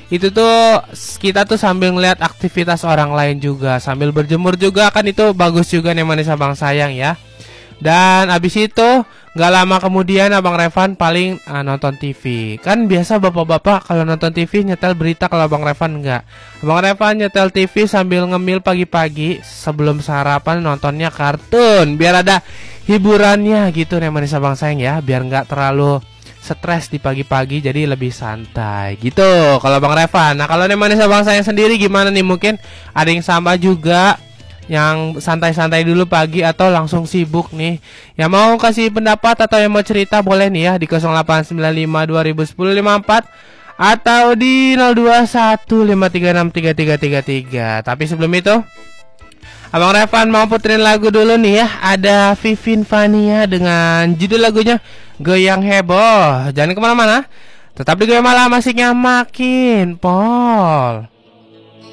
itu tuh kita tuh sambil ngeliat aktivitas orang lain juga, sambil berjemur juga kan, itu bagus juga nih manis abang sayang ya. Dan abis itu gak lama kemudian Abang Revan paling nonton TV. Kan biasa bapak-bapak kalau nonton TV nyetel berita, kalau Abang Revan enggak. Abang Revan nyetel TV sambil ngemil pagi-pagi sebelum sarapan, nontonnya kartun biar ada hiburannya gitu nih manis abang sayang ya, biar nggak terlalu stres di pagi-pagi, jadi lebih santai gitu kalau Bang Revan. Nah kalau nih manis abang sayang sendiri gimana nih, mungkin ada yang sama juga, yang santai-santai dulu pagi atau langsung sibuk nih? Yang mau kasih pendapat atau yang mau cerita boleh nih ya di 0895 2010 54 atau di 0215363333. Tapi sebelum itu Abang Revan mau puterin lagu dulu nih ya. Ada Vivin Vania dengan judul lagunya Goyang Heboh. Jangan kemana-mana, tetap di Goyang Malam, asiknya makin pol.